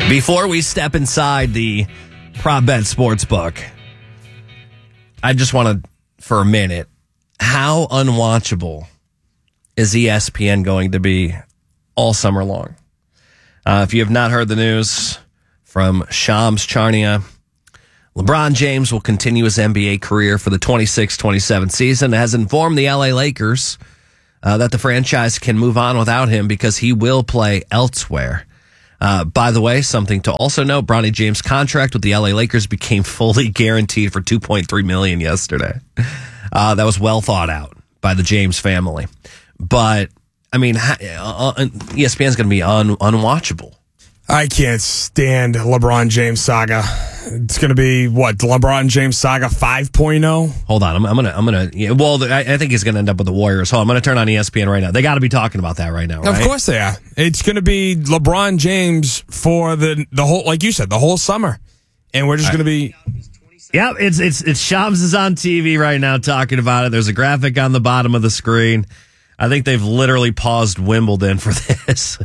Before we step inside the Prop Bet Sportsbook, I just want to, for a minute, how unwatchable is ESPN going to be all summer long? If you have not heard the news from Shams Charania, LeBron James will continue his NBA career for the 26-27 season. It has informed the LA Lakers that the franchise can move on without him because he will play elsewhere. By the way, something to also note, Bronny James' contract with the LA Lakers became fully guaranteed for $2.3 million yesterday. That was well thought out by the James family. But, I mean, ESPN is going to be unwatchable. I can't stand LeBron James saga. It's going to be what, LeBron James saga 5.0? Hold on, I'm gonna. Yeah, well, I think he's gonna end up with the Warriors. Hold on, I'm gonna turn on ESPN right now. They got to be talking about that right now, right? Of course they are. It's going to be LeBron James for the whole, like you said, the whole summer, and we're just going to be. Yep, it's Shams is on TV right now talking about it. There's a graphic on the bottom of the screen. I think they've literally paused Wimbledon for this.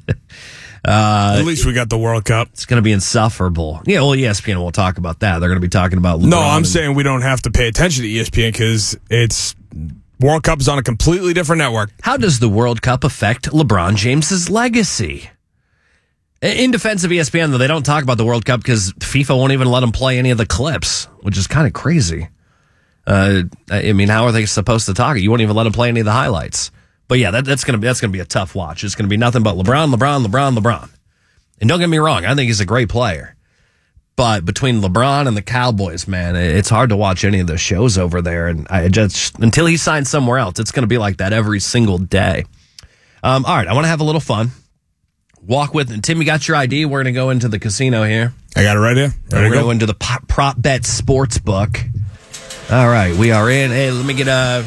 At least we got the World Cup. It's going to be insufferable. Yeah, well, ESPN will talk about that. They're going to be talking about LeBron. No, I'm saying we don't have to pay attention to ESPN because it's World Cup is on a completely different network. How does the World Cup affect LeBron James's legacy? In defense of ESPN, though, they don't talk about the World Cup because FIFA won't even let them play any of the clips, which is kind of crazy. I mean, how are they supposed to talk? You won't even let them play any of the highlights. But yeah, that's gonna be a tough watch. It's gonna be nothing but LeBron. And don't get me wrong, I think he's a great player. But between LeBron and the Cowboys, man, it's hard to watch any of those shows over there. And I just until he signs somewhere else, it's gonna be like that every single day. All right, I want to have a little fun. Walk with Tim. You got your ID? We're gonna go into the casino here. I got it right here. We're gonna go into the Prop Bet Sportsbook. All right, we are in. Hey, let me get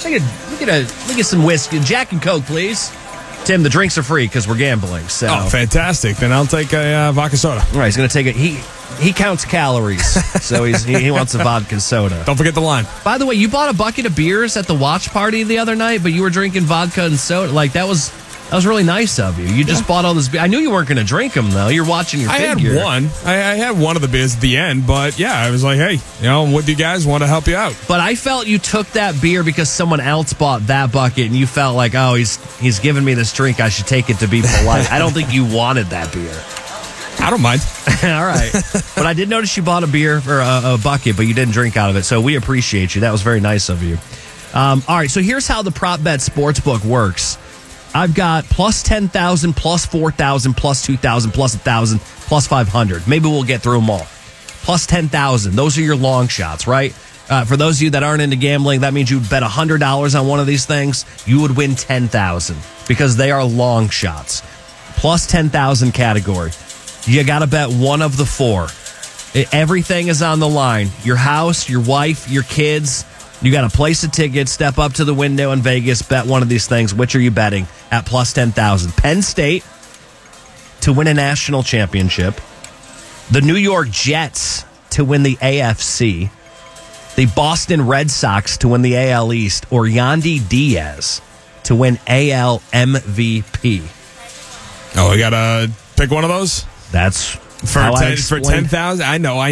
some whiskey. Jack and Coke, please. Tim, the drinks are free because we're gambling. So. Oh, fantastic. Then I'll take a vodka soda. All right, he's going to take it. He counts calories, so he wants a vodka soda. Don't forget the line. By the way, you bought a bucket of beers at the watch party the other night, but you were drinking vodka and soda. Like, that was really nice of you. You just bought all this beer. I knew you weren't going to drink them, though. You're watching your figure. I had one. I had one of the beers at the end, but yeah, I was like, hey, I'm with you guys. Want to help you out. But I felt you took that beer because someone else bought that bucket, and you felt like, oh, he's giving me this drink. I should take it to be polite. I don't think you wanted that beer. I don't mind. All right. But I did notice you bought a beer or a bucket, but you didn't drink out of it. So we appreciate you. That was very nice of you. All right. So here's how the Prop Bet Sportsbook works. I've got plus 10,000, plus 4,000, plus 2,000, plus 1,000, plus 500. Maybe we'll get through them all. Plus 10,000. Those are your long shots, right? For those of you that aren't into gambling, that means you bet $100 on one of these things. You would win 10,000 because they are long shots. Plus 10,000 category. You got to bet one of the four. Everything is on the line. Your house, your wife, your kids. You got to place a ticket, step up to the window in Vegas, bet one of these things. Which are you betting at plus 10,000? Penn State to win a national championship. The New York Jets to win the AFC. The Boston Red Sox to win the AL East. Or Yandy Diaz to win AL MVP. Oh, we got to pick one of those? That's for 10,000? I know.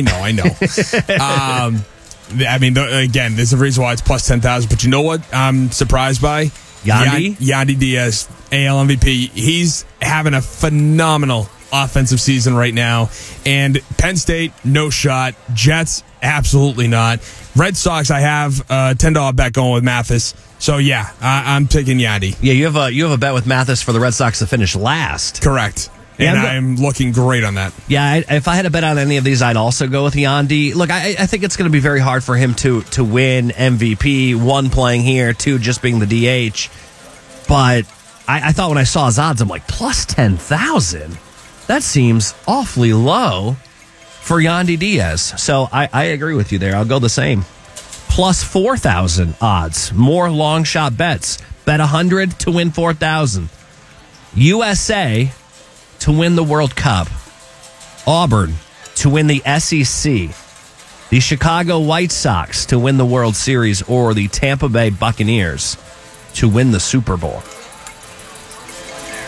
I mean, again, there's a reason why it's plus 10,000. But you know what I'm surprised by? Yandy Diaz, AL MVP. He's having a phenomenal offensive season right now. And Penn State, no shot. Jets, absolutely not. Red Sox, I have a $10 bet going with Mathis. So, yeah, I'm taking Yandy. Yeah, you have a bet with Mathis for the Red Sox to finish last. Correct. And I'm looking great on that. Yeah, if I had to bet on any of these, I'd also go with Yandy. Look, I think it's going to be very hard for him to win MVP, one, playing here, two, just being the DH. But I thought when I saw his odds, I'm like, plus 10,000? That seems awfully low for Yandy Diaz. So I agree with you there. I'll go the same. Plus 4,000 odds. More long shot bets. Bet 100 to win 4,000. USA to win the World Cup. Auburn to win the SEC. The Chicago White Sox to win the World Series, or the Tampa Bay Buccaneers to win the Super Bowl.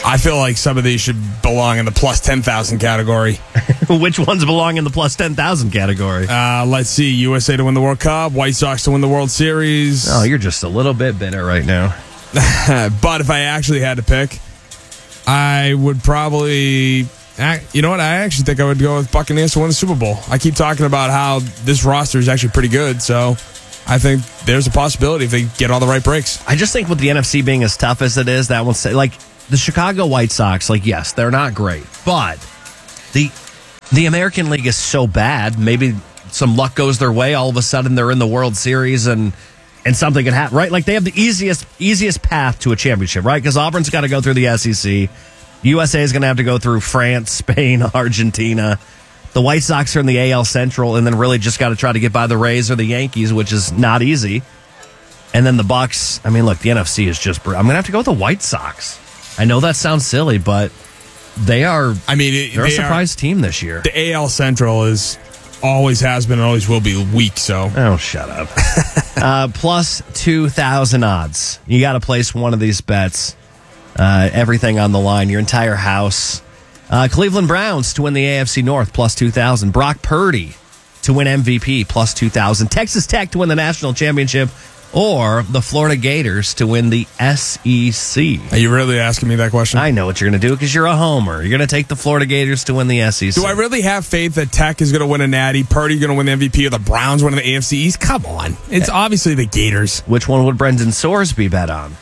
I feel like some of these should belong in the plus 10,000 category. Which ones belong in the plus 10,000 category? Let's see. USA to win the World Cup. White Sox to win the World Series. Oh, you're just a little bit bitter right now. But if I actually had to pick, I would probably... You know what? I actually think I would go with Buccaneers to win the Super Bowl. I keep talking about how this roster is actually pretty good, so I think there's a possibility if they get all the right breaks. I just think with the NFC being as tough as it is, that one's like the Chicago White Sox, like, yes, they're not great, but the American League is so bad, maybe some luck goes their way, all of a sudden they're in the World Series and something could happen, right? Like they have the easiest path to a championship, right? Because Auburn's got to go through the SEC. USA is going to have to go through France, Spain, Argentina. The White Sox are in the AL Central, and then really just got to try to get by the Rays or the Yankees, which is not easy. And then the Bucks. I mean, look, the NFC is just... I'm going to have to go with the White Sox. I know that sounds silly, but they are... I mean, they're a surprise team this year. The AL Central always has been and always will be weak, so... Oh, shut up. Plus 2,000 odds. You got to place one of these bets. Everything on the line, your entire house. Cleveland Browns to win the AFC North, plus 2,000. Brock Purdy to win MVP, plus 2,000. Texas Tech to win the national championship, or the Florida Gators to win the SEC. Are you really asking me that question? I know what you're going to do because you're a homer. You're going to take the Florida Gators to win the SEC. Do I really have faith that Tech is going to win a natty, Purdy going to win the MVP, or the Browns winning the AFC East? Come on. It's obviously the Gators. Which one would Brendan Sorsby bet on?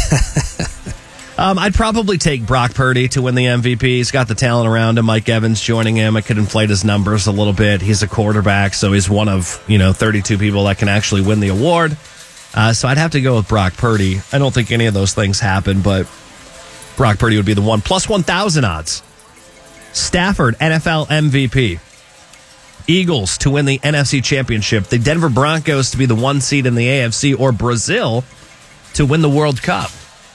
I'd probably take Brock Purdy to win the MVP. He's got the talent around him. Mike Evans joining him. It could inflate his numbers a little bit. He's a quarterback, so he's one of 32 people that can actually win the award. So I'd have to go with Brock Purdy. I don't think any of those things happen, but Brock Purdy would be the one. Plus 1,000 odds. Stafford, NFL MVP. Eagles to win the NFC Championship. The Denver Broncos to be the 1 seed in the AFC, or Brazil to win the World Cup.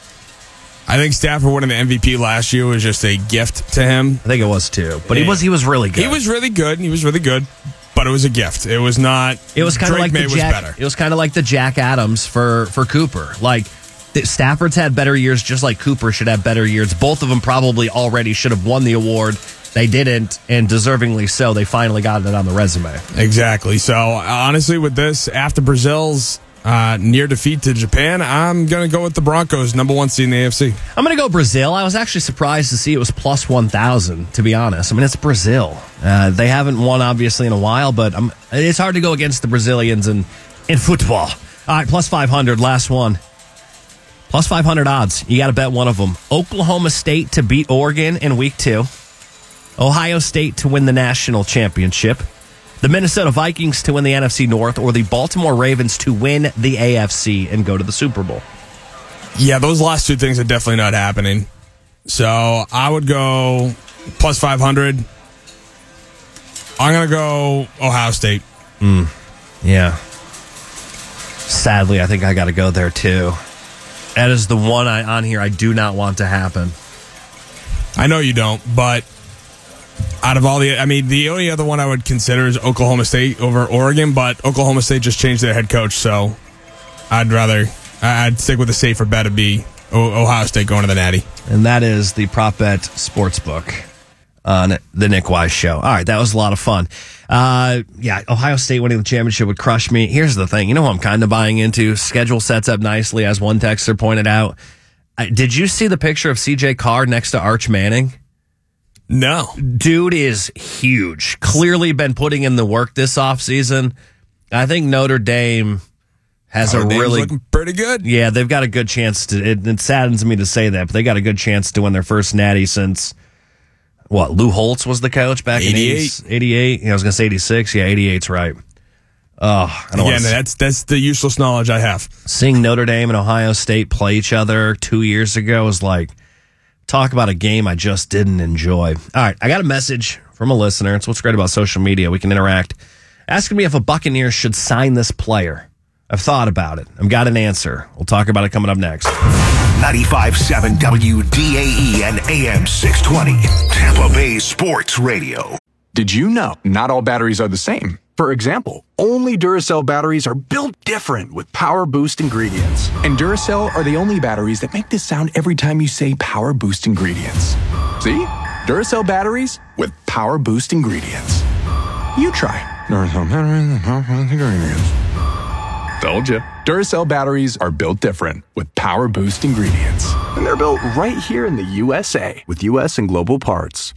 I think Stafford winning the MVP last year was just a gift to him. I think it was too, but he was really good. He was really good, but it was a gift. It was not. It was kind of like It was kind of like the Jack Adams for Cooper. Like Stafford's had better years, just like Cooper should have better years. Both of them probably already should have won the award. They didn't, and deservingly so. They finally got it on the resume. Exactly. So honestly, with this, after Brazil's near defeat to Japan, I'm going to go with the Broncos, number 1 seed in the AFC. I'm going to go Brazil. I was actually surprised to see it was plus 1,000, to be honest. I mean, it's Brazil. They haven't won, obviously, in a while, but it's hard to go against the Brazilians in football. All right, plus 500, last one. Plus 500 odds. You got to bet one of them. Oklahoma State to beat Oregon in week 2. Ohio State to win the national championship. The Minnesota Vikings to win the NFC North, or the Baltimore Ravens to win the AFC and go to the Super Bowl. Yeah, those last two things are definitely not happening. So I would go plus 500. I'm going to go Ohio State. Yeah. Sadly, I think I got to go there too. That is the one on here I do not want to happen. I know you don't, but out of all the only other one I would consider is Oklahoma State over Oregon, but Oklahoma State just changed their head coach, so I'd stick with the safer bet to be Ohio State going to the Natty. And that is the Prop Bet Sportsbook on the Nick Wise Show. All right, that was a lot of fun. Ohio State winning the championship would crush me. Here's the thing. You know who I'm kind of buying into? Schedule sets up nicely, as one texter pointed out. Did you see the picture of C.J. Carr next to Arch Manning? No. Dude is huge. Clearly been putting in the work this offseason. I think Notre Dame has looking pretty good. Yeah, they've got a good chance to. It saddens me to say that, but they got a good chance to win their first natty since Lou Holtz was the coach back in 88. I was going to say 86. Yeah, 88's right. That's the useless knowledge I have. Seeing Notre Dame and Ohio State play each other 2 years ago was like, talk about a game I just didn't enjoy. All right, I got a message from a listener. It's what's great about social media. We can interact. Asking me if a Buccaneer should sign this player. I've thought about it. I've got an answer. We'll talk about it coming up next. 95.7 WDAE and AM 620. Tampa Bay Sports Radio. Did you know not all batteries are the same? For example, only Duracell batteries are built different with Power Boost ingredients. And Duracell are the only batteries that make this sound every time you say Power Boost ingredients. See? Duracell batteries with Power Boost ingredients. You try. Duracell batteries with Power Boost ingredients. Told you. Duracell batteries are built different with Power Boost ingredients. And they're built right here in the USA with US and global parts.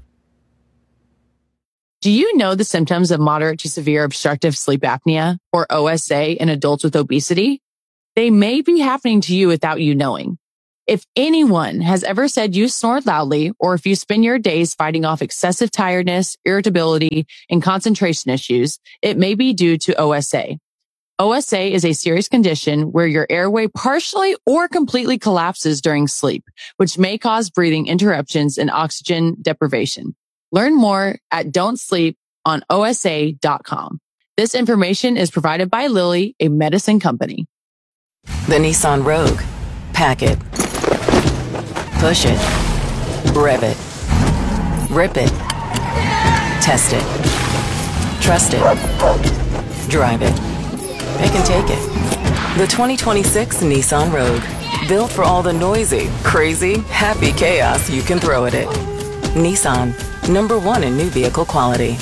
Do you know the symptoms of moderate to severe obstructive sleep apnea, or OSA, in adults with obesity? They may be happening to you without you knowing. If anyone has ever said you snore loudly, or if you spend your days fighting off excessive tiredness, irritability, and concentration issues, it may be due to OSA. OSA is a serious condition where your airway partially or completely collapses during sleep, which may cause breathing interruptions and oxygen deprivation. Learn more at don'tsleeponosa.com. This information is provided by Lilly, a medicine company. The Nissan Rogue. Pack it. Push it. Rev it. Rip it. Test it. Trust it. Drive it. It can take it. The 2026 Nissan Rogue. Built for all the noisy, crazy, happy chaos you can throw at it. Nissan. #1 in new vehicle quality.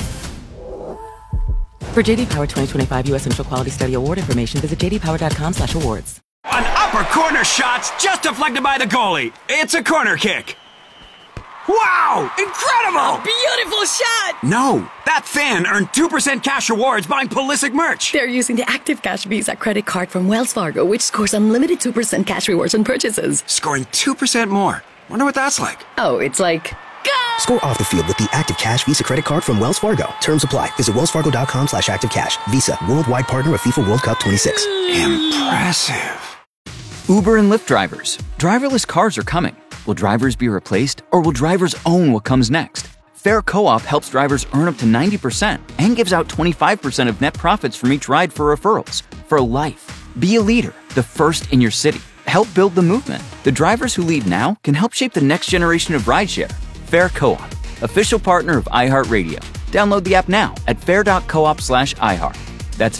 For JD Power 2025 U.S. Central Quality Study Award information, visit jdpower.com/awards. An upper corner shot's just deflected by the goalie. It's a corner kick. Wow! Incredible! A beautiful shot! No, that fan earned 2% cash rewards buying Pulisic merch. They're using the Active Cash Visa credit card from Wells Fargo, which scores unlimited 2% cash rewards on purchases. Scoring 2% more. Wonder what that's like. Oh, it's like... Score off the field with the Active Cash Visa credit card from Wells Fargo. Terms apply. Visit wellsfargo.com/activecash. Visa, worldwide partner of FIFA World Cup 26. Impressive. Uber and Lyft drivers. Driverless cars are coming. Will drivers be replaced, or will drivers own what comes next? Fair Co-op helps drivers earn up to 90% and gives out 25% of net profits from each ride for referrals. For life. Be a leader, the first in your city. Help build the movement. The drivers who lead now can help shape the next generation of rideshare. Fair Co-op, official partner of iHeartRadio. Download the app now at fair.coop/iHeart. That's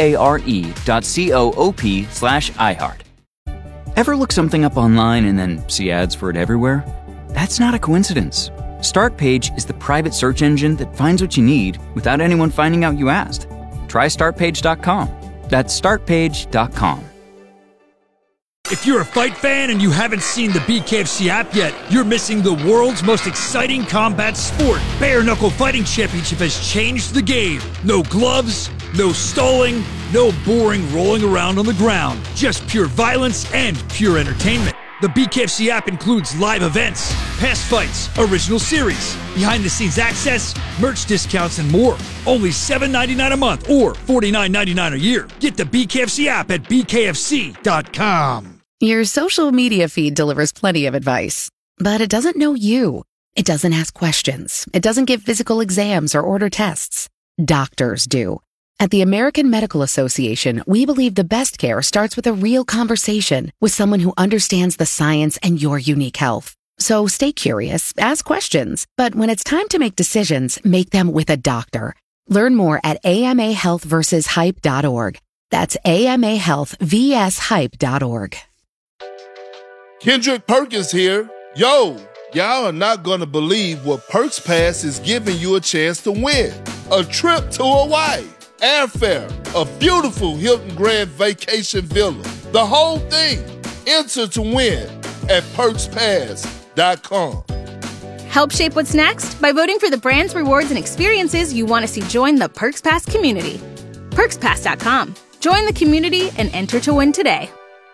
FARE.coop/iHeart. Ever look something up online and then see ads for it everywhere? That's not a coincidence. Startpage is the private search engine that finds what you need without anyone finding out you asked. Try startpage.com. That's startpage.com. If you're a fight fan and you haven't seen the BKFC app yet, you're missing the world's most exciting combat sport. Bare Knuckle Fighting Championship has changed the game. No gloves, no stalling, no boring rolling around on the ground. Just pure violence and pure entertainment. The BKFC app includes live events, past fights, original series, behind-the-scenes access, merch discounts, and more. Only $7.99 a month or $49.99 a year. Get the BKFC app at bkfc.com. Your social media feed delivers plenty of advice, but it doesn't know you. It doesn't ask questions. It doesn't give physical exams or order tests. Doctors do. At the American Medical Association, we believe the best care starts with a real conversation with someone who understands the science and your unique health. So stay curious, ask questions, but when it's time to make decisions, make them with a doctor. Learn more at amahealthversushype.org. That's amahealthvshype.org. Kendrick Perkins here. Yo, y'all are not going to believe what Perks Pass is giving you a chance to win. A trip to Hawaii, airfare, a beautiful Hilton Grand Vacation Villa. The whole thing. Enter to win at PerksPass.com. Help shape what's next by voting for the brands, rewards, and experiences you want to see join the Perks Pass community. PerksPass.com. Join the community and enter to win today.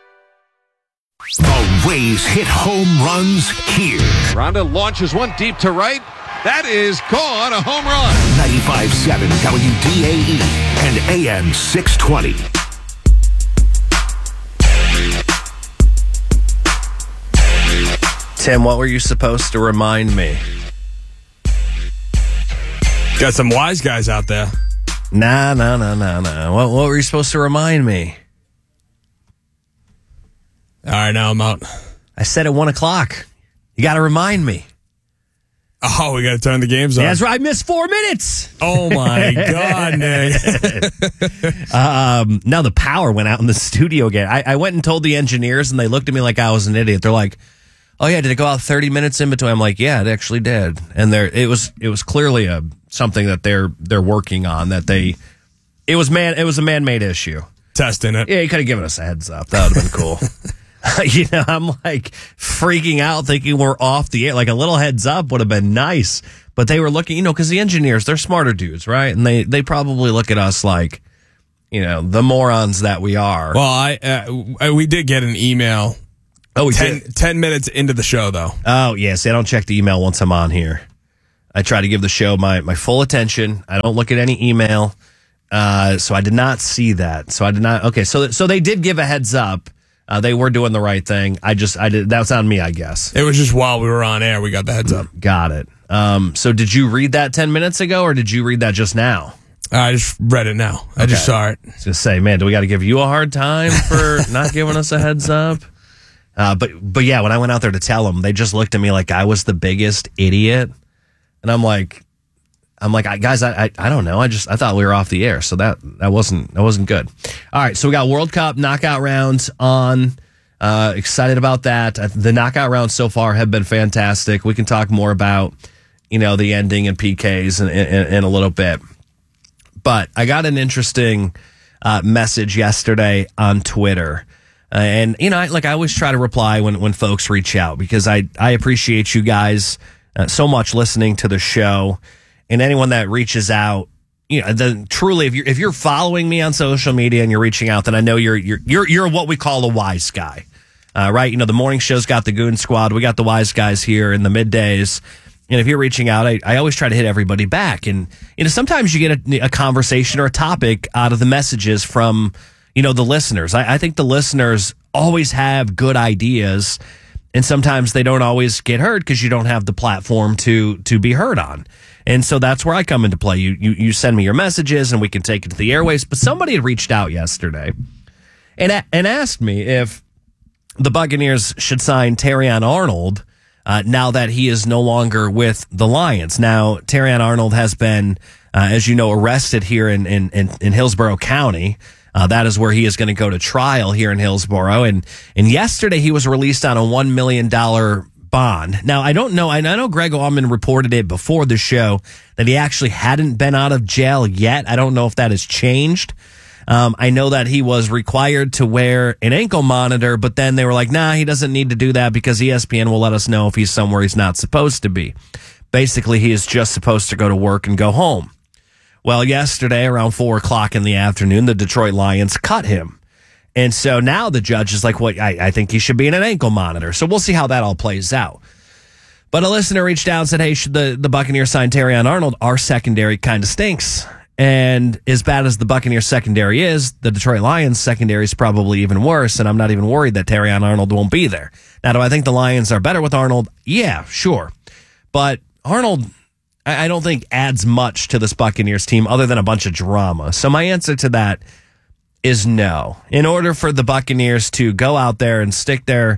The Rays hit home runs here. Ronda launches one deep to right. That is gone, a home run. 95.7 WDAE and AM 620. Tim, what were you supposed to remind me? Got some wise guys out there. Nah. What were you supposed to remind me? All right, now I'm out. I said at 1 o'clock. You got to remind me. Oh, we got to turn the games on. That's right. I missed 4 minutes. Oh, my God, Nick. Now the power went out in the studio again. I went and told the engineers, and they looked at me like I was an idiot. They're like, oh, yeah, did it go out 30 minutes in between? I'm like, yeah, it actually did. And it was clearly something that they're working on. It was a man-made issue. Testing it. Yeah, you could have given us a heads up. That would have been cool. I'm like freaking out thinking we're off the air. Like a little heads up would have been nice. But they were looking, because the engineers, they're smarter dudes, right? And they probably look at us like, the morons that we are. Well, we did get an email. Oh, we 10 minutes into the show, though. Oh, yes. I don't check the email once I'm on here. I try to give the show my full attention. I don't look at any email. So I did not see that. So I did not. Okay. So they did give a heads up. They were doing the right thing. I did. That's on me, I guess. It was just while we were on air, we got the heads up. Got it. So did you read that 10 minutes ago, or did you read that just now? I just read it now. I just saw it. I was gonna say, man, do we got to give you a hard time for not giving us a heads up? But yeah, when I went out there to tell them, they just looked at me like I was the biggest idiot, and I'm like, guys, I don't know. I thought we were off the air, so that wasn't good. All right, so we got World Cup knockout rounds on. Excited about that. The knockout rounds so far have been fantastic. We can talk more about the ending and PKs in a little bit. But I got an interesting message yesterday on Twitter. And, I always try to reply when folks reach out, because I appreciate you guys so much listening to the show. And anyone that reaches out, truly, if you're following me on social media and you're reaching out, then I know you're what we call a wise guy, right? The morning show's got the Goon Squad. We got the wise guys here in the middays. And if you're reaching out, I always try to hit everybody back. And, sometimes you get a conversation or a topic out of the messages from, the listeners. I think the listeners always have good ideas, and sometimes they don't always get heard because you don't have the platform to be heard on. And so that's where I come into play. You send me your messages and we can take it to the airwaves. But somebody had reached out yesterday and asked me if the Buccaneers should sign Terrion Arnold now that he is no longer with the Lions. Now, Terrion Arnold has been, as you know, arrested here in Hillsborough County. That is where he is going to go to trial here in Hillsborough. And yesterday he was released on a $1 million bond. Now, I don't know. I know Greg Auman reported it before the show that he actually hadn't been out of jail yet. I don't know if that has changed. I know that he was required to wear an ankle monitor, but then they were like, nah, he doesn't need to do that because ESPN will let us know if he's somewhere he's not supposed to be. Basically, he is just supposed to go to work and go home. Well, yesterday around 4:00 in the afternoon, the Detroit Lions cut him. And so now the judge is like, well, I think he should be in an ankle monitor. So we'll see how that all plays out. But a listener reached out and said, hey, should the Buccaneers sign Terrion Arnold? Our secondary kind of stinks. And as bad as the Buccaneers secondary is, the Detroit Lions secondary is probably even worse. And I'm not even worried that Terrion Arnold won't be there. Now, do I think the Lions are better with Arnold? Yeah, sure. But Arnold, I don't think adds much to this Buccaneers team other than a bunch of drama. So my answer to that is no. In order for the Buccaneers to go out there and stick their,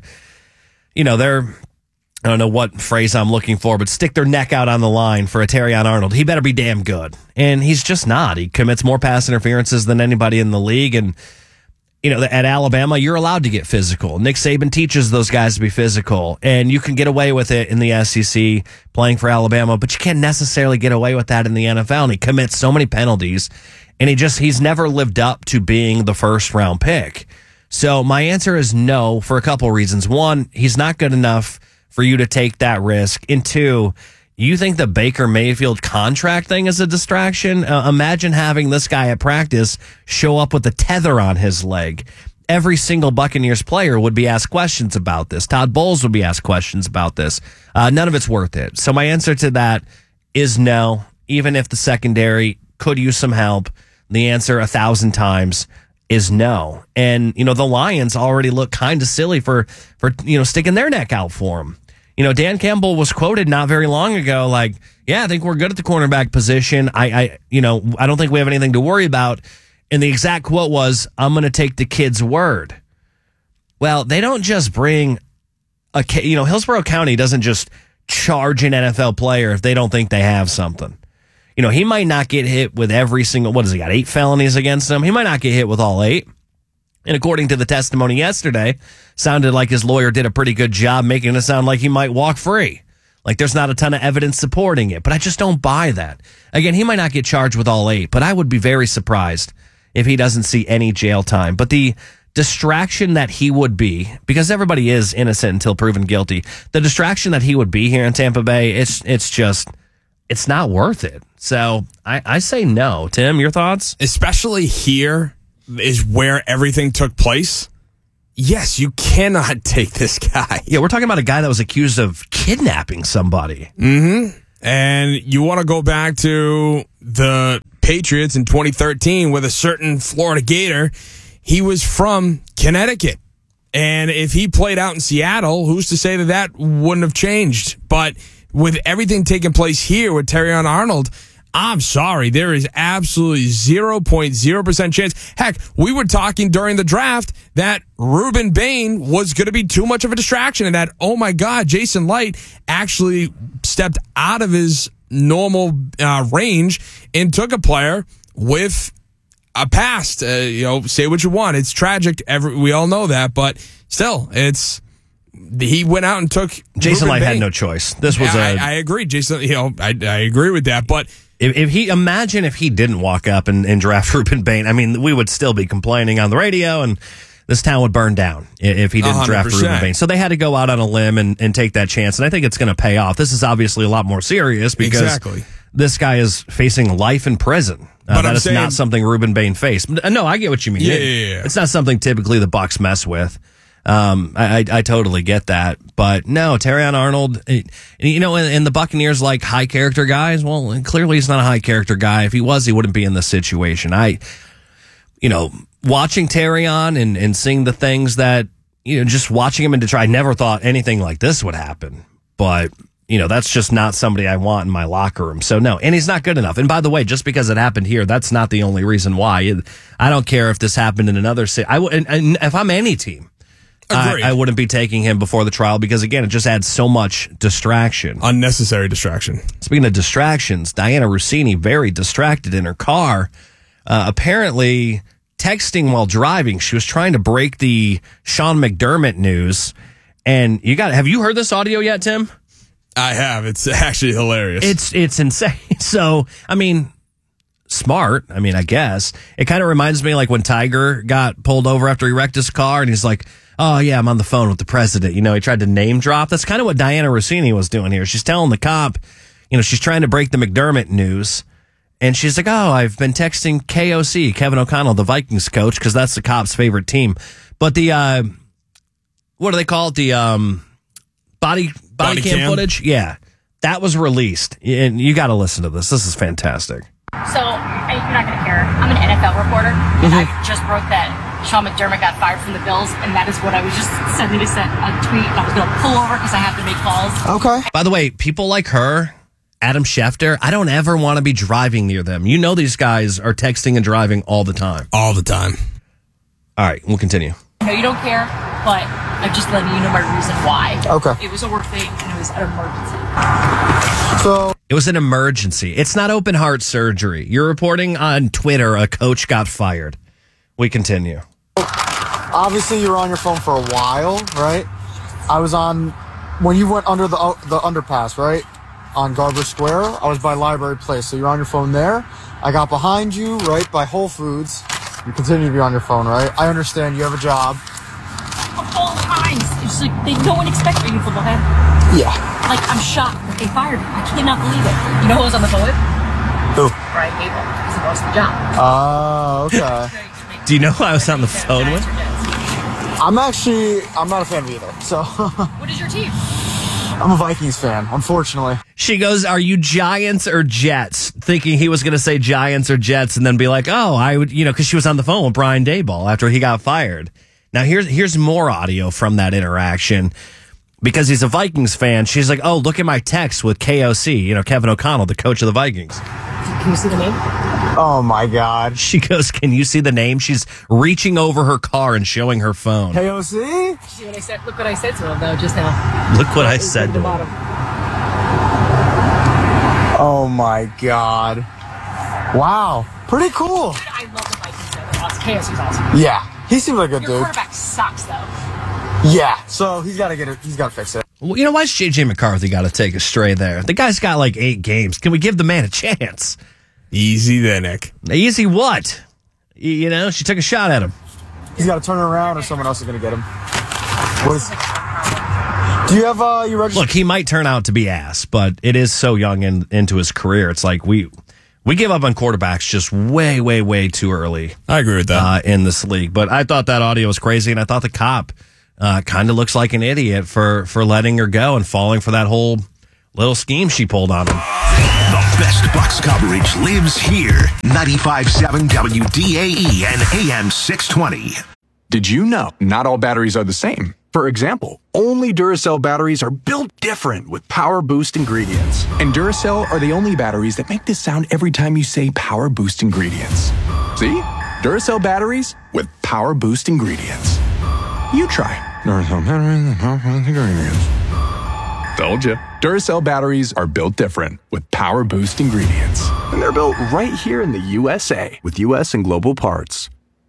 I don't know what phrase I'm looking for, but stick their neck out on the line for a Terrion Arnold, he better be damn good. And he's just not. He commits more pass interferences than anybody in the league. And, at Alabama, you're allowed to get physical. Nick Saban teaches those guys to be physical. And you can get away with it in the SEC playing for Alabama, but you can't necessarily get away with that in the NFL. And he commits so many penalties. And he's never lived up to being the first round pick. So my answer is no for a couple of reasons. One, he's not good enough for you to take that risk. And two, you think the Baker Mayfield contract thing is a distraction? Imagine having this guy at practice show up with a tether on his leg. Every single Buccaneers player would be asked questions about this. Todd Bowles would be asked questions about this. None of it's worth it. So my answer to that is no. Even if the secondary could use some help, the answer 1,000 times is no. And, the Lions already look kind of silly for sticking their neck out for him. Dan Campbell was quoted not very long ago like, yeah, I think we're good at the cornerback position. I don't think we have anything to worry about. And the exact quote was, I'm going to take the kid's word. Well, they don't just bring Hillsborough County doesn't just charge an NFL player if they don't think they have something. You know, he might not get hit with every single, what has he got, 8 felonies against him? He might not get hit with all 8. And according to the testimony yesterday, sounded like his lawyer did a pretty good job making it sound like he might walk free. Like there's not a ton of evidence supporting it, but I just don't buy that. Again, he might not get charged with all 8, but I would be very surprised if he doesn't see any jail time. But the distraction that he would be, because everybody is innocent until proven guilty, the distraction that he would be here in Tampa Bay, it's not worth it. So I say no. Tim, your thoughts? Especially here is where everything took place. Yes, you cannot take this guy. Yeah, we're talking about a guy that was accused of kidnapping somebody. Mm-hmm. And you want to go back to the Patriots in 2013 with a certain Florida Gator. He was from Connecticut. And if he played out in Seattle, who's to say that wouldn't have changed? But with everything taking place here with Terrion Arnold, I'm sorry, there is absolutely 0.0% chance. Heck, we were talking during the draft that Ruben Bain was going to be too much of a distraction and that, oh my God, Jason Light actually stepped out of his normal range and took a player with a past. Say what you want. It's tragic. We all know that, but still, he went out and took Jason Ruben Light Bain. Had no choice. This was I agree, Jason. I agree with that, but if he didn't walk up and draft Ruben Bain, I mean, we would still be complaining on the radio, and this town would burn down if he didn't 100%. Draft Ruben Bain. So they had to go out on a limb and take that chance, and I think it's going to pay off. This is obviously a lot more serious because this guy is facing life in prison. That is not something Ruben Bain faced. No, I get what you mean. Yeah. It's not something typically the Bucs mess with. I totally get that, but no, Terrion Arnold, and the Buccaneers like high character guys. Well, clearly he's not a high character guy. If he was, he wouldn't be in this situation. Watching Terrion and seeing the things that, just watching him in Detroit, I never thought anything like this would happen, but that's just not somebody I want in my locker room. So no, and he's not good enough. And by the way, just because it happened here, that's not the only reason why. I don't care if this happened in another city. And if I'm any team, I wouldn't be taking him before the trial because, again, it just adds so much distraction. Unnecessary distraction. Speaking of distractions, Diana Rossini, very distracted in her car, apparently texting while driving. She was trying to break the Sean McDermott news. And have you heard this audio yet, Tim? I have. It's actually hilarious. It's insane. So, I mean, smart. I mean, I guess. It kind of reminds me like when Tiger got pulled over after he wrecked his car and he's like, oh, yeah, I'm on the phone with the president. He tried to name drop. That's kind of what Diana Rossini was doing here. She's telling the cop, she's trying to break the McDermott news. And she's like, oh, I've been texting KOC, Kevin O'Connell, the Vikings coach, because that's the cop's favorite team. But the, what do they call it? The body cam footage? Yeah, that was released. And you got to listen to this. This is fantastic. So, you're not going to care. I'm an NFL reporter, and I just broke that Sean McDermott got fired from the Bills, and that is what I was just sending to send a tweet. I was going to pull over because I have to make calls. Okay. By the way, people like her, Adam Schefter, I don't ever want to be driving near them. These guys are texting and driving all the time. All the time. All right, we'll continue. I know you don't care, but I'm just letting you know my reason why. Okay. It was a work thing, and it was an emergency. It was an emergency. It's not open heart surgery. You're reporting on Twitter a coach got fired. We continue. Obviously, you were on your phone for a while, right? I was on when you went under the underpass, right? On Garber Square. I was by Library Place, so you're on your phone there. I got behind you, right by Whole Foods. You continue to be on your phone, right? I understand you have a job. Of all times, it's like no one expected you from behind. Yeah. Like, I'm shocked that they fired me. I cannot believe it. You know who was on the phone with? Who? Brian Gable. He's the boss of the job. Oh, okay. Do you know who I was on the phone with? I'm not a fan of either. So. What is your team? I'm a Vikings fan, unfortunately. She goes, are you Giants or Jets? Thinking he was going to say Giants or Jets and then be like, oh, I would, because she was on the phone with Brian Daboll after he got fired. Now, here's more audio from that interaction. Because he's a Vikings fan, she's like, oh, look at my text with KOC, Kevin O'Connell, the coach of the Vikings. Can you see the name? Oh, my God. She goes, can you see the name? She's reaching over her car and showing her phone. KOC? See what I said? Look what I said to him, though, just now. Look what I said to him. Oh my God. Wow. Pretty cool. I love the Vikings though. They're awesome. KSU's awesome. Yeah. He seems like a good Your dude. quarterback sucks though. Yeah. So he's got to get it. He's got to fix it. Well, you know, why's J.J. McCarthy got to take a stray there? The guy's got like 8 games. Can we give the man a chance? Easy there, Nick. Easy what? You know, she took a shot at him. He's got to turn it around or someone else is going to get him. Do you have you registered? Look, he might turn out to be ass, but it is so young into his career. It's like we give up on quarterbacks just way, way, way too early. I agree with that. In this league. But I thought that audio was crazy, and I thought the cop kind of looks like an idiot for letting her go and falling for that whole little scheme she pulled on him. The best Bucks coverage lives here. 95.7 WDAE and AM 620. Did you know not all batteries are the same? For example, only Duracell batteries are built different with Power Boost ingredients. And Duracell are the only batteries that make this sound every time you say Power Boost ingredients. See? Duracell batteries with Power Boost ingredients. You try. Duracell batteries with Power Boost ingredients. Told you. Duracell batteries are built different with Power Boost ingredients. And they're built right here in the USA with US and global parts.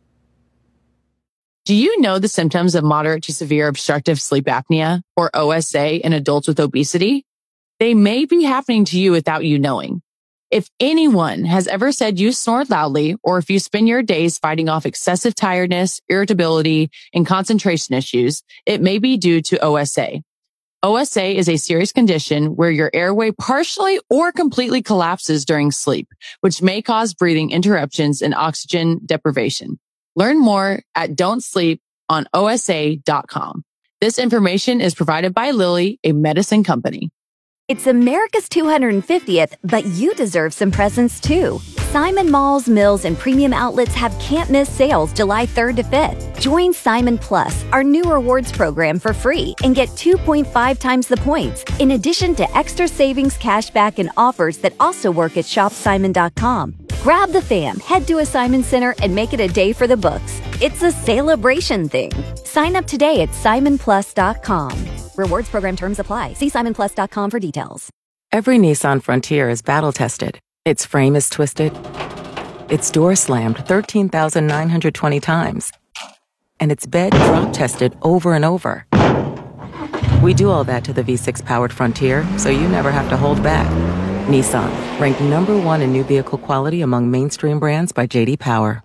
Do you know the symptoms of moderate to severe obstructive sleep apnea, or OSA, in adults with obesity? They may be happening to you without you knowing. If anyone has ever said you snore loudly, or if you spend your days fighting off excessive tiredness, irritability, and concentration issues, it may be due to OSA. OSA is a serious condition where your airway partially or completely collapses during sleep, which may cause breathing interruptions and oxygen deprivation. Learn more at don'tsleeponosa.com. This information is provided by Lilly, a medicine company. It's America's 250th, but you deserve some presents too. Simon Malls, Mills, and premium outlets have can't-miss sales July 3rd to 5th. Join Simon Plus, our new rewards program, for free and get 2.5 times the points, in addition to extra savings, cashback, and offers that also work at shopsimon.com. Grab the fam, head to a Simon Center, and make it a day for the books. It's a celebration thing. Sign up today at simonplus.com. Rewards program terms apply. See simonplus.com for details. Every Nissan Frontier is battle-tested. Its frame is twisted. Its door slammed 13,920 times. And its bed drop-tested over and over. We do all that to the V6-powered Frontier, so you never have to hold back. Nissan, ranked number 1 in new vehicle quality among mainstream brands by J.D. Power.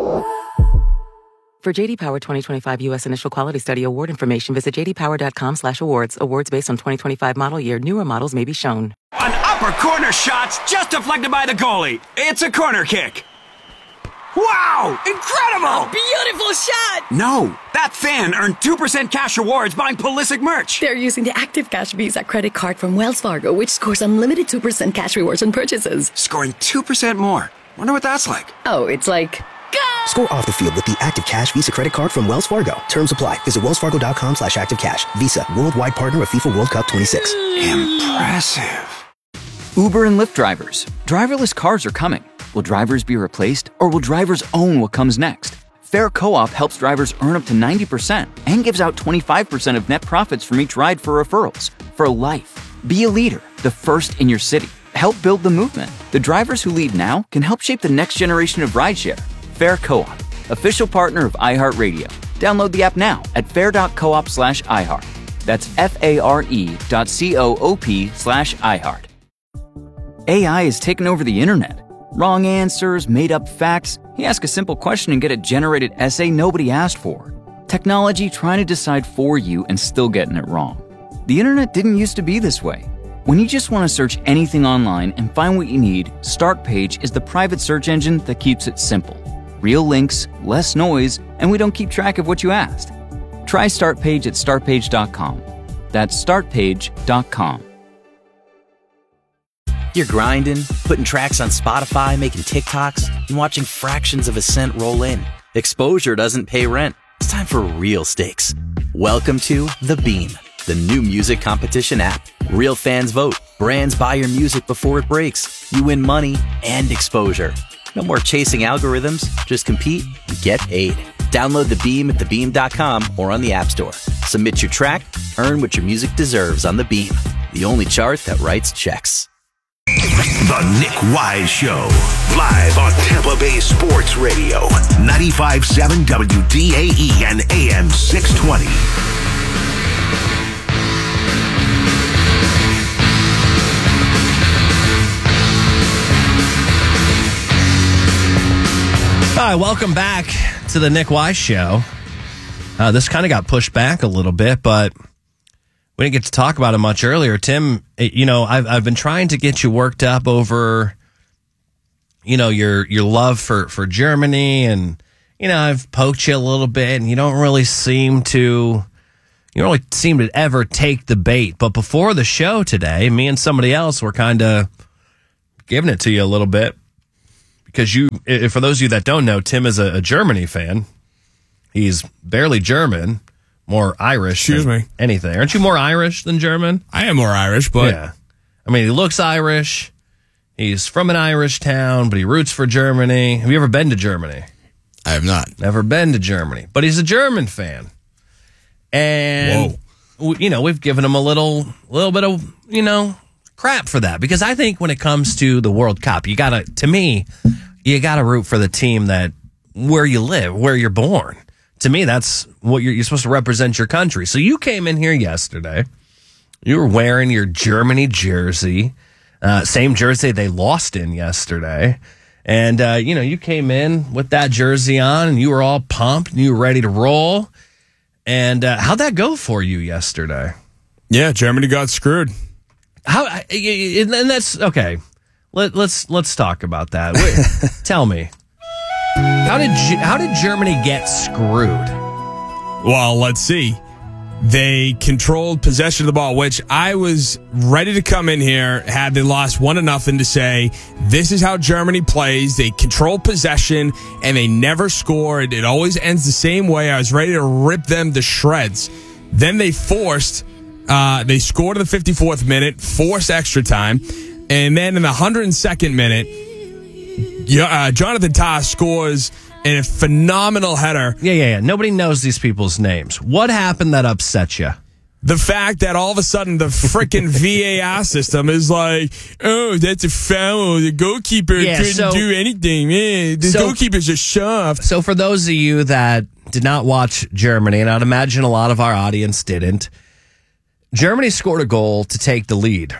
For J.D. Power 2025 U.S. Initial Quality Study award information, visit jdpower.com/awards. Awards based on 2025 model year. Newer models may be shown. An upper corner shot's just deflected by the goalie. It's a corner kick. Wow! Incredible! Beautiful shot! No, that fan earned 2% cash rewards buying Pulisic merch. They're using the Active Cash Visa credit card from Wells Fargo, which scores unlimited 2% cash rewards on purchases. Scoring 2% more. Wonder what that's like. Oh, it's like... Score off the field with the Active Cash Visa credit card from Wells Fargo. Terms apply. Visit wellsfargo.com/activecash. Visa, worldwide partner of FIFA World Cup 26. Impressive. Uber and Lyft drivers. Driverless cars are coming. Will drivers be replaced, or will drivers own what comes next? Fair Co-op helps drivers earn up to 90% and gives out 25% of net profits from each ride for referrals. For life. Be a leader, the first in your city. Help build the movement. The drivers who lead now can help shape the next generation of rideshare. Fair Co-op, official partner of iHeartRadio. Download the app now at fair.coop/iHeart. That's FARE.coop/iHeart. AI has taken over the internet. Wrong answers, made-up facts. You ask a simple question and get a generated essay nobody asked for. Technology trying to decide for you and still getting it wrong. The internet didn't used to be this way. When you just want to search anything online and find what you need, Startpage is the private search engine that keeps it simple. Real links, less noise, and we don't keep track of what you asked. Try Startpage at startpage.com. That's startpage.com. You're grinding, putting tracks on Spotify, making TikToks, and watching fractions of a cent roll in. Exposure doesn't pay rent. It's time for real stakes. Welcome to The Beam, the new music competition app. Real fans vote. Brands buy your music before it breaks. You win money and exposure. No more chasing algorithms. Just compete and get paid. Download The Beam at thebeam.com or on the App Store. Submit your track, earn what your music deserves on The Beam, the only chart that writes checks. The Nick Wise Show, live on Tampa Bay Sports Radio, 95.7 WDAE and AM 620. All right, welcome back to the Nick Wise Show. This kind of got pushed back a little bit, but we didn't get to talk about it much earlier. Tim, I've been trying to get you worked up over, your love for Germany, and I've poked you a little bit, and you don't really seem to ever take the bait. But before the show today, me and somebody else were kind of giving it to you a little bit because for those of you that don't know, Tim is a Germany fan. He's barely German. More Irish than anything. Aren't you more Irish than German? I am more Irish, but... Yeah. I mean, he looks Irish. He's from an Irish town, but he roots for Germany. Have you ever been to Germany? I have not. Never been to Germany. But he's a German fan. And, we've given him a little bit of, crap for that. Because I think when it comes to the World Cup, you gotta root for the team where you live, where you're born. To me, that's what you're supposed to represent your country. So you came in here yesterday. You were wearing your Germany jersey, same jersey they lost in yesterday. And, you came in with that jersey on and you were all pumped and you were ready to roll. And how'd that go for you yesterday? Yeah, Germany got screwed. And that's okay. Let's talk about that. Wait, tell me. How did Germany get screwed? Well, let's see. They controlled possession of the ball, which I was ready to come in here had they lost 1-0 to say, this is how Germany plays. They control possession and they never scored. It always ends the same way. I was ready to rip them to shreds. Then they scored in the 54th minute, forced extra time. And then in the 102nd minute, Jonathan Tah scores in a phenomenal header. Yeah. Nobody knows these people's names. What happened that upset you? The fact that all of a sudden the freaking VAR system is like, oh, that's a foul. The goalkeeper couldn't do anything. The goalkeeper's a soft. So for those of you that did not watch Germany, and I'd imagine a lot of our audience didn't, Germany scored a goal to take the lead.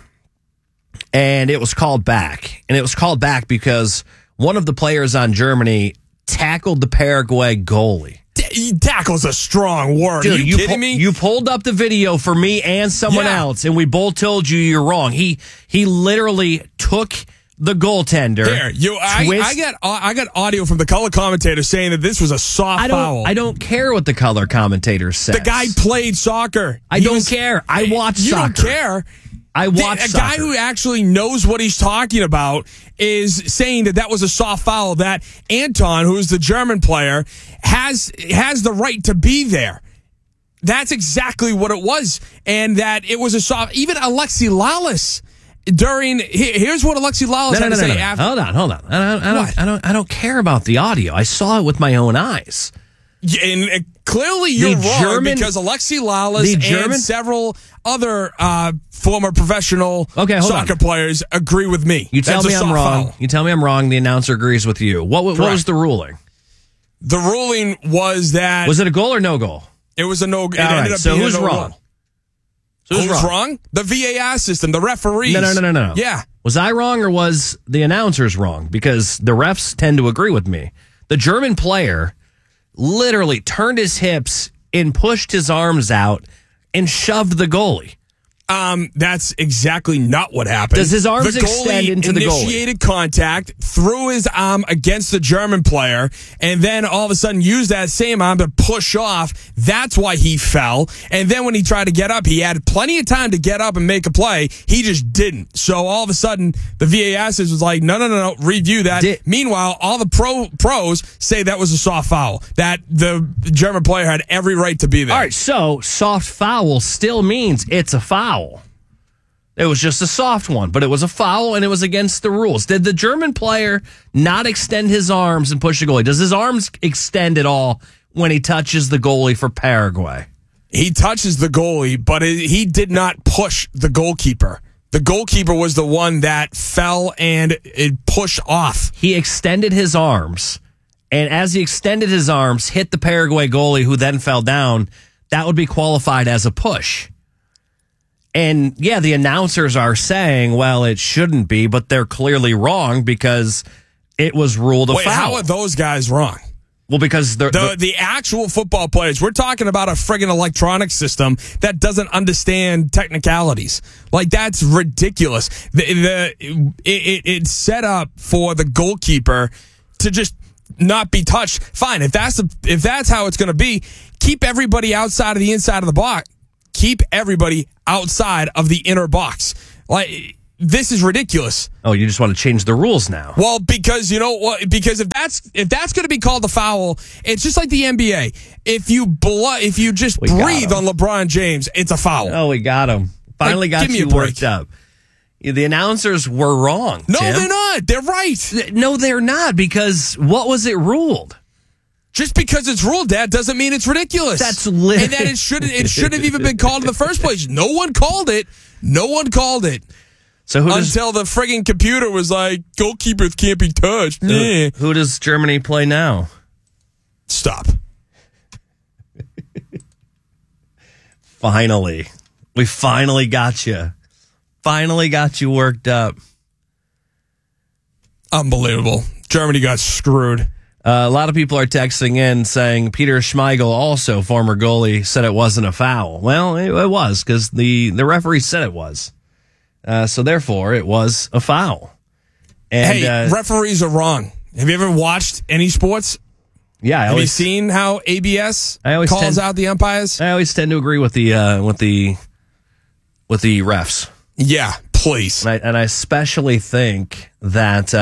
And it was called back. And it was called back because one of the players on Germany tackled the Paraguay goalie. Tackle's a strong word. Dude, Are you kidding me? You pulled up the video for me and someone else, and we both told you you're wrong. He literally took the goaltender. Here, I got audio from the color commentator saying that this was a soft foul. I don't care what the color commentator says. The guy played soccer. I don't care. I watch soccer. You don't care. I watch a guy who actually knows what he's talking about is saying that was a soft foul, that Anton, who is the German player, has the right to be there. That's exactly what it was. And that it was a soft, even Alexi Lalas here's what Alexi Lalas had to say after. Hold on. I don't care about the audio. I saw it with my own eyes. And clearly you're wrong because Alexi Lalas and several other former professional soccer players agree with me. You tell me I'm wrong. Foul. You tell me I'm wrong. The announcer agrees with you. What was the ruling? The ruling was that... Was it a goal or no goal? It was a no goal. So who's wrong? Who's wrong? The VAR system, the referees. No. Yeah. Was I wrong or was the announcers wrong? Because the refs tend to agree with me. The German player literally turned his hips and pushed his arms out and shoved the goalie. That's exactly not what happened. Does his arms extend into the goalie? Initiated contact, threw his arm against the German player, and then all of a sudden used that same arm to push off. That's why he fell. And then when he tried to get up, he had plenty of time to get up and make a play. He just didn't. So all of a sudden, the VAR was like, no, review that. Meanwhile, all the pros say that was a soft foul, that the German player had every right to be there. All right, so soft foul still means it's a foul. It was just a soft one, but it was a foul and it was against the rules. Did the German player not extend his arms and push the goalie? Does his arms extend at all when he touches the goalie for Paraguay? He touches the goalie, but he did not push the goalkeeper. The goalkeeper was the one that fell and it pushed off. He extended his arms, and as he extended his arms, hit the Paraguay goalie, who then fell down. That would be qualified as a push. And yeah, the announcers are saying, well, it shouldn't be, but they're clearly wrong because it was ruled a foul. How are those guys wrong? Well, because the actual football players, we're talking about a friggin' electronic system that doesn't understand technicalities. Like, that's ridiculous. It's set up for the goalkeeper to just not be touched. Fine, if that's how it's going to be, keep everybody outside of the inside of the box. Keep everybody outside of the inner box. Like, this is ridiculous. Oh, you just want to change the rules now? Well, because you know what? Because if that's going to be called a foul, it's just like the NBA. If you just breathe on LeBron James, it's a foul. Oh, we got him. Finally got you worked up. The announcers were wrong. No, Tim. They're not. They're right. No, they're not, because what was it ruled? Just because it's ruled, Dad, doesn't mean it's ridiculous. That's and that it shouldn't have even been called in the first place. No one called it. So until the frigging computer was like, goalkeepers can't be touched. Who does Germany play now? Stop. Finally. We finally got you. Finally got you worked up. Unbelievable. Germany got screwed. A lot of people are texting in saying Peter Schmeichel, also former goalie, said it wasn't a foul. Well, it was, because the referee said it was. So therefore, it was a foul. And, referees are wrong. Have you ever watched any sports? Yeah. Have you seen how ABS calls out the umpires? I always tend to agree with the refs. Yeah, please. And I especially think that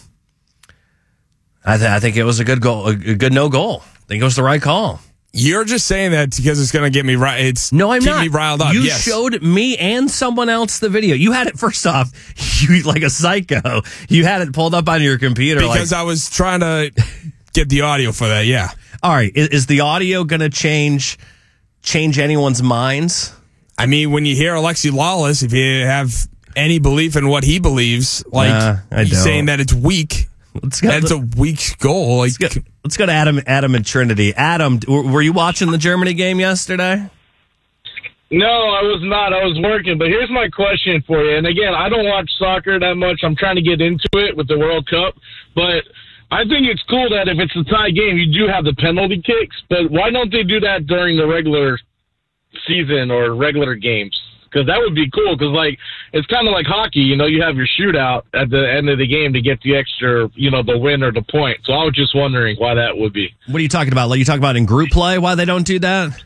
I think it was a good goal, a good no goal. I think it was the right call. You're just saying that because it's going to get me right. No, I'm not. Me riled up. You showed me and someone else the video. You had it, first off, you like a psycho. You had it pulled up on your computer. Because I was trying to get the audio for that, yeah. All right. Is the audio going to change anyone's minds? I mean, when you hear Alexi Lawless, if you have any belief in what he believes, he's saying that it's weak. That's a weak goal. Let's go to Adam and Trinity. Adam, were you watching the Germany game yesterday? No, I was not. I was working. But here's my question for you. And again, I don't watch soccer that much. I'm trying to get into it with the World Cup. But I think it's cool that if it's a tie game, you do have the penalty kicks. But why don't they do that during the regular season or regular games? Because that would be cool. Because it's kind of like hockey. You have your shootout at the end of the game to get the extra, the win or the point. So I was just wondering why that would be. What are you talking about? Like, you talking about in group play? Why they don't do that?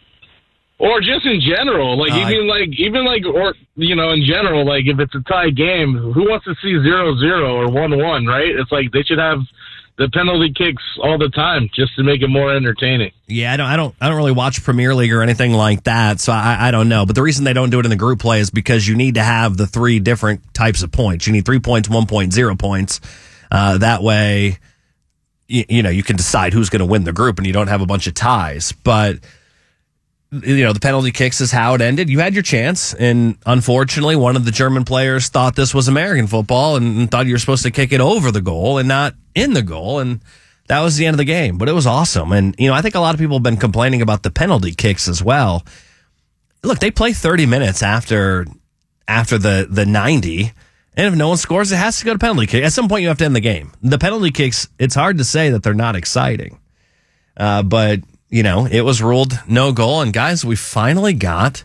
Or just in general, in general, if it's a tie game, who wants to see 0-0 or 1-1, right? It's like they should have the penalty kicks all the time just to make it more entertaining. Yeah, I don't really watch Premier League or anything like that, so I don't know. But the reason they don't do it in the group play is because you need to have the three different types of points. You need 3 points, 1 point, 0 points. That way, you can decide who's going to win the group, and you don't have a bunch of ties. But the penalty kicks is how it ended. You had your chance, and unfortunately, one of the German players thought this was American football and thought you were supposed to kick it over the goal and not in the goal, and that was the end of the game. But it was awesome, and I think a lot of people have been complaining about the penalty kicks as well. Look, they play 30 minutes after the 90, and if no one scores, it has to go to penalty kick. At some point, you have to end the game. The penalty kicks, it's hard to say that they're not exciting, but it was ruled no goal. And guys, we finally got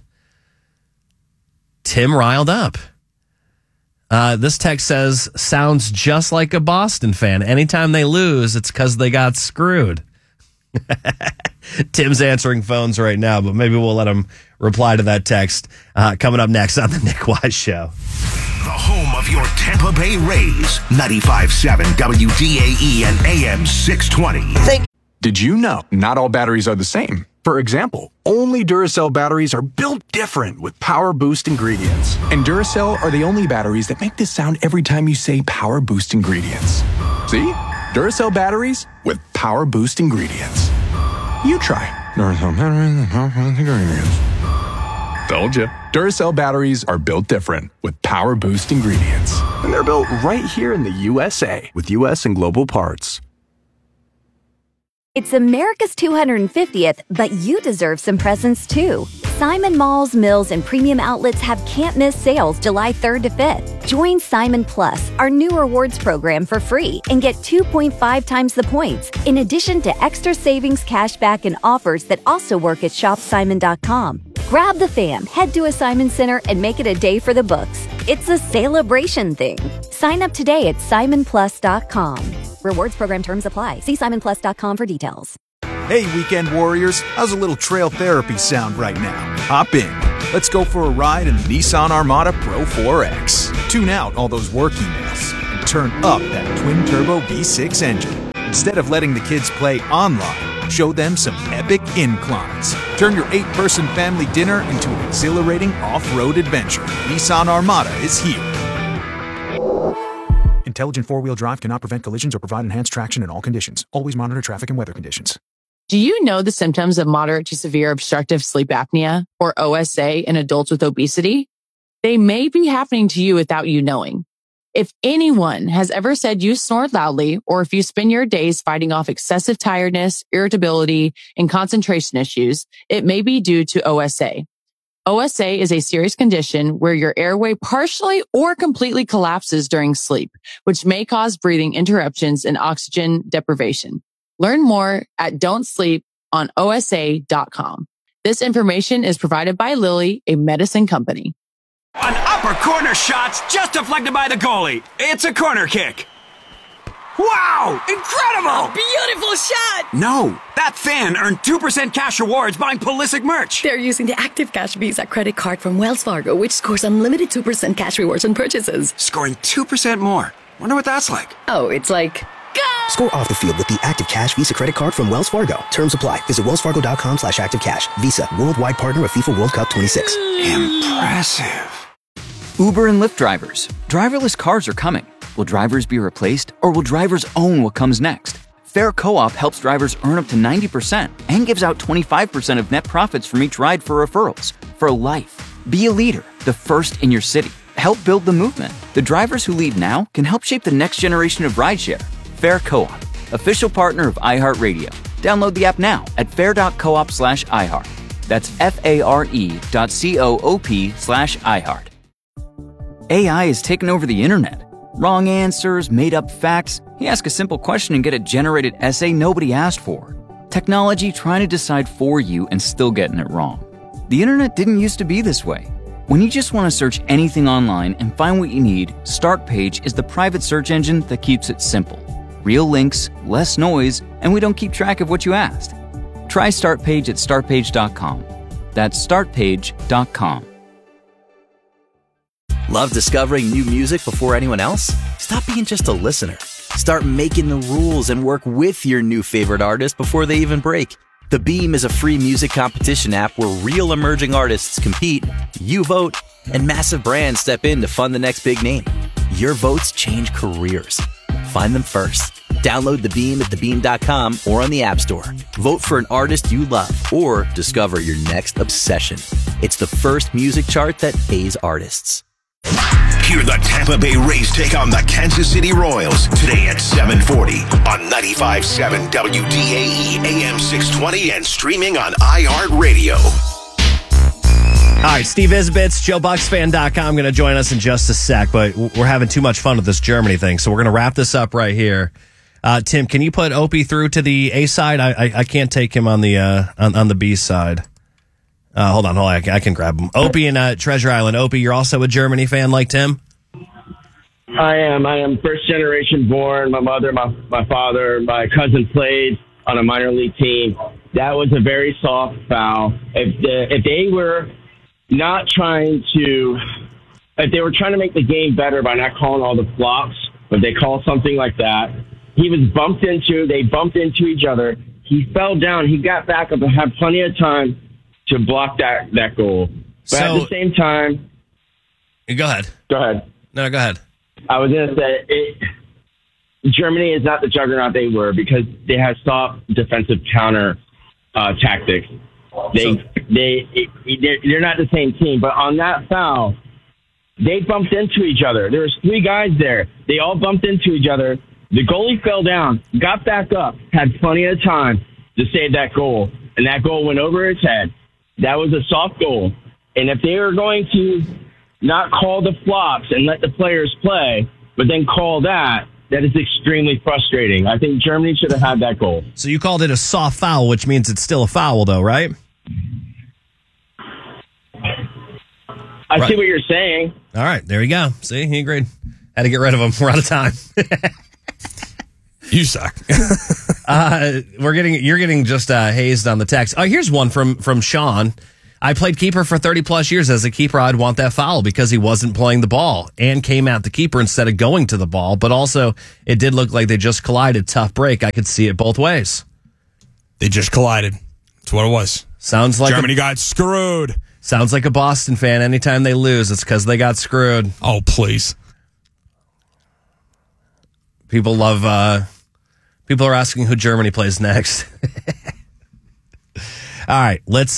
Tim riled up. This text says, sounds just like a Boston fan. Anytime they lose, it's because they got screwed. Tim's answering phones right now, but maybe we'll let him reply to that text coming up next on the Nick Wise Show. The home of your Tampa Bay Rays, 95.7 WDAE and AM 620. Did you know not all batteries are the same? For example, only Duracell batteries are built different with Power Boost ingredients. And Duracell are the only batteries that make this sound every time you say Power Boost ingredients. See? Duracell batteries with Power Boost ingredients. You try Duracell batteries with Power Boost ingredients. Told you. Duracell batteries are built different with Power Boost ingredients. And they're built right here in the USA with U.S. and global parts. It's America's 250th, but you deserve some presents too. Simon Malls, Mills, and Premium Outlets have can't-miss sales July 3rd to 5th. Join Simon Plus, our new rewards program, for free and get 2.5 times the points, in addition to extra savings, cashback, and offers that also work at shopsimon.com. Grab the fam, head to a Simon Center, and make it a day for the books. It's a celebration thing. Sign up today at simonplus.com. Rewards program terms apply. See simonplus.com for details. Hey, weekend warriors. How's a little trail therapy sound right now? Hop in. Let's go for a ride in the Nissan Armada Pro 4X. Tune out all those work emails and turn up that twin-turbo V6 engine. Instead of letting the kids play online, show them some epic inclines. Turn your 8-person family dinner into an exhilarating off-road adventure. Nissan Armada is here. Intelligent four-wheel drive cannot prevent collisions or provide enhanced traction in all conditions. Always monitor traffic and weather conditions. Do you know the symptoms of moderate to severe obstructive sleep apnea, or OSA, in adults with obesity? They may be happening to you without you knowing. If anyone has ever said you snore loudly, or if you spend your days fighting off excessive tiredness, irritability, and concentration issues, it may be due to OSA. OSA is a serious condition where your airway partially or completely collapses during sleep, which may cause breathing interruptions and oxygen deprivation. Learn more at don'tsleeponosa.com. This information is provided by Lilly, a medicine company. An upper corner shot's just deflected by the goalie. It's a corner kick. Wow! Incredible! A beautiful shot! No, that fan earned 2% cash rewards buying Pulisic merch. They're using the Active Cash Visa credit card from Wells Fargo, which scores unlimited 2% cash rewards on purchases. Scoring 2% more. Wonder what that's like. Oh, it's like... Score off the field with the Active Cash Visa credit card from Wells Fargo. Terms apply. Visit wellsfargo.com/activecash. Visa, worldwide partner of FIFA World Cup 26. Impressive. Uber and Lyft drivers. Driverless cars are coming. Will drivers be replaced, or will drivers own what comes next? Fair Co-op helps drivers earn up to 90% and gives out 25% of net profits from each ride for referrals. For life. Be a leader, the first in your city. Help build the movement. The drivers who lead now can help shape the next generation of rideshare. Fair Co-op, official partner of iHeartRadio. Download the app now at fair.coop/iHeart. That's FARE.coop/iHeart. AI has taken over the internet. Wrong answers, made-up facts. You ask a simple question and get a generated essay nobody asked for. Technology trying to decide for you and still getting it wrong. The internet didn't used to be this way. When you just want to search anything online and find what you need, Startpage is the private search engine that keeps it simple. Real links, less noise, and we don't keep track of what you asked. Try Startpage at startpage.com. That's startpage.com. Love discovering new music before anyone else? Stop being just a listener. Start making the rules and work with your new favorite artist before they even break. The Beam is a free music competition app where real emerging artists compete, you vote, and massive brands step in to fund the next big name. Your votes change careers. Find them first. Download The Beam at thebeam.com or on the App Store. Vote for an artist you love or discover your next obsession. It's the first music chart that pays artists. Hear the Tampa Bay Rays take on the Kansas City Royals today at 7:40 on 95.7 WDAE AM 620 and streaming on iHeartRadio. All right, Steve Isbitz, JoeBucksFan.com, going to join us in just a sec, but we're having too much fun with this Germany thing, so we're going to wrap this up right here. Tim, can you put Opie through to the A side? I can't take him on the on the B side. Hold on, I can grab him. Opie in Treasure Island. Opie, you're also a Germany fan like Tim? I am first generation born. My mother, my father, my cousin played on a minor league team. That was a very soft foul. If they were not trying to, if they were trying to make the game better by not calling all the flops, but they call something like that, they bumped into each other. He fell down. He got back up and had plenty of time to block that goal. But at the same time... Go ahead. Go ahead. No, go ahead. I was going to say, Germany is not the juggernaut they were because they had soft defensive counter tactics. They they're not the same team. But on that foul, they bumped into each other. There was 3 guys there. They all bumped into each other. The goalie fell down, got back up, had plenty of time to save that goal, and that goal went over his head. That was a soft goal. And if they are going to not call the flops and let the players play, but then call that is extremely frustrating. I think Germany should have had that goal. So you called it a soft foul, which means it's still a foul, though, right? I see what you're saying. All right, there you go. See, he agreed. Had to get rid of him. We're out of time. You suck. You're getting just hazed on the text. Here's one from Sean. I played keeper for 30 plus years. As a keeper, I'd want that foul because he wasn't playing the ball and came at the keeper instead of going to the ball. But also, it did look like they just collided. Tough break. I could see it both ways. They just collided. That's what it was. Sounds like Germany got screwed. Sounds like a Boston fan. Anytime they lose, it's because they got screwed. Oh, please. People love. People are asking who Germany plays next. All right, let's.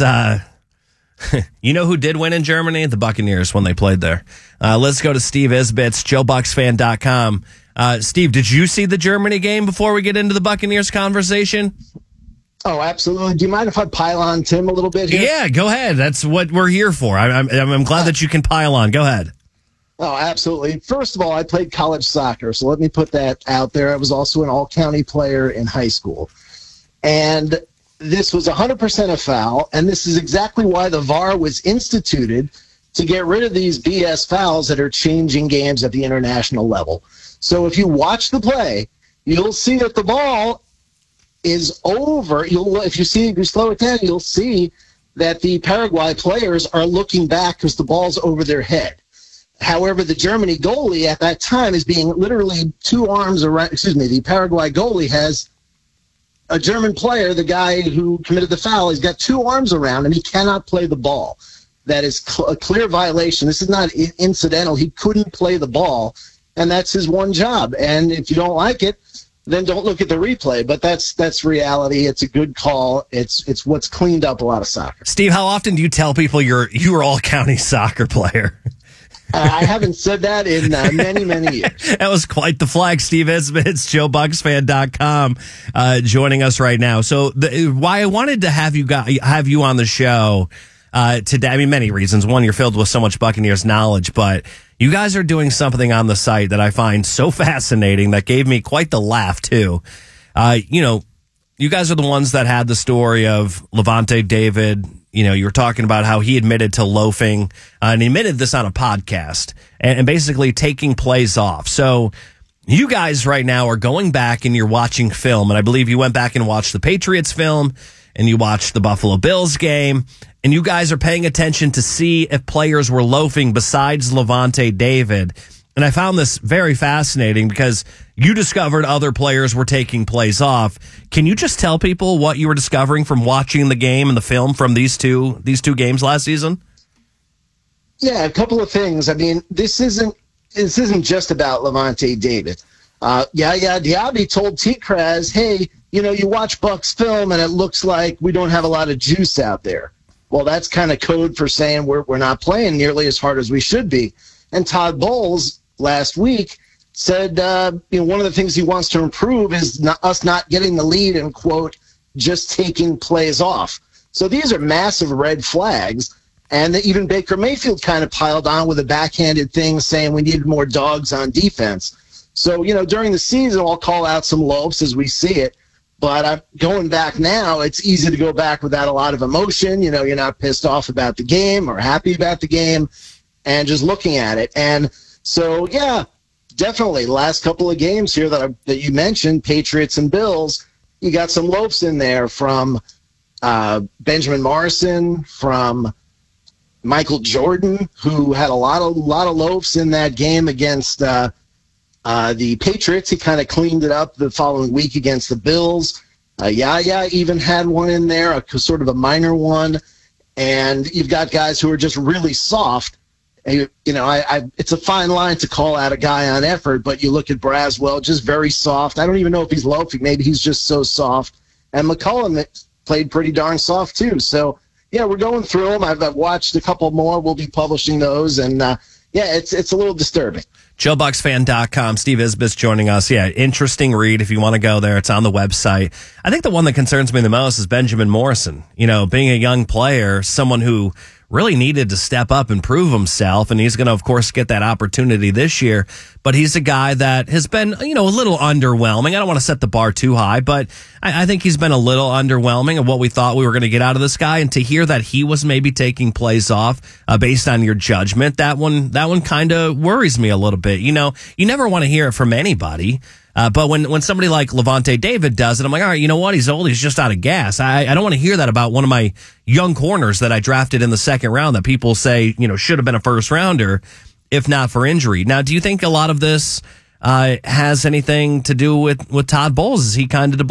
You know who did win in Germany? The Buccaneers when they played there. Let's go to Steve Isbitz, JoeBucksFan.com. Steve, did you see the Germany game before we get into the Buccaneers conversation? Oh, absolutely. Do you mind if I pile on Tim a little bit here? Yeah, go ahead. That's what we're here for. I'm glad that you can pile on. Go ahead. Oh, absolutely. First of all, I played college soccer, so let me put that out there. I was also an all-county player in high school. And this was 100% a foul, and this is exactly why the VAR was instituted, to get rid of these BS fouls that are changing games at the international level. So if you watch the play, you'll see that the ball is over. If you slow it down, you'll see that the Paraguay players are looking back because the ball's over their head. However, the Germany goalie at that time is being literally 2 arms around. The Paraguay goalie has a German player, the guy who committed the foul, he's got 2 arms around and he cannot play the ball. That is a clear violation. This is not incidental. He couldn't play the ball, and that's his one job. And if you don't like it, then don't look at the replay. But that's reality. It's a good call. It's what's cleaned up a lot of soccer. Steve, how often do you tell people you were all-county soccer player? I haven't said that in many, many years. That was quite the flag. Steve Isbitz, JoeBucksFan.com, joining us right now. So why I wanted to have you on the show today, I mean, many reasons. One, you're filled with so much Buccaneers knowledge, but you guys are doing something on the site that I find so fascinating that gave me quite the laugh, too. You guys are the ones that had the story of Levante David. You were talking about how he admitted to loafing, and he admitted this on a podcast, and basically taking plays off. So you guys right now are going back and you're watching film, and I believe you went back and watched the Patriots film, and you watched the Buffalo Bills game, and you guys are paying attention to see if players were loafing besides Levante David. And I found this very fascinating because you discovered other players were taking plays off. Can you just tell people what you were discovering from watching the game and the film from these two games last season? Yeah, a couple of things. I mean, this isn't just about Levante David. Diaby told T-Kraz, hey, you watch Bucks film and it looks like we don't have a lot of juice out there. Well, that's kind of code for saying we're not playing nearly as hard as we should be. And Todd Bowles last week said, one of the things he wants to improve is us not getting the lead and, quote, just taking plays off. So these are massive red flags. And even Baker Mayfield kind of piled on with a backhanded thing saying we needed more dogs on defense. So, during the season, I'll call out some loafs as we see it. But going back now, it's easy to go back without a lot of emotion. You're not pissed off about the game or happy about the game and just looking at it. And so, yeah, definitely. Last couple of games here that you mentioned, Patriots and Bills, you got some loafs in there from Benjamin Morrison, from Michael Jordan, who had a lot of loafs in that game against the Patriots. He kind of cleaned it up the following week against the Bills. Yaya even had one in there, sort of a minor one. And you've got guys who are just really soft. It's a fine line to call out a guy on effort, but you look at Braswell, just very soft. I don't even know if he's loafing. Maybe he's just so soft. And McCollum played pretty darn soft, too. So, we're going through them. I've watched a couple more. We'll be publishing those, and it's a little disturbing. JoeBucksFan.com. Steve Isbitz joining us. Yeah, interesting read if you want to go there. It's on the website. I think the one that concerns me the most is Benjamin Morrison. Being a young player, someone who really needed to step up and prove himself, and he's going to, of course, get that opportunity this year. But he's a guy that has been, a little underwhelming. I don't want to set the bar too high, but I think he's been a little underwhelming of what we thought we were going to get out of this guy. And to hear that he was maybe taking plays off based on your judgment, that one kind of worries me a little bit. You never want to hear it from anybody. But when somebody like Levante David does it, I'm like, all right, you know what? He's old. He's just out of gas. I don't want to hear that about one of my young corners that I drafted in the second round that people say, should have been a first rounder if not for injury. Now, do you think a lot of this has anything to do with Todd Bowles? Is he kind of to blame?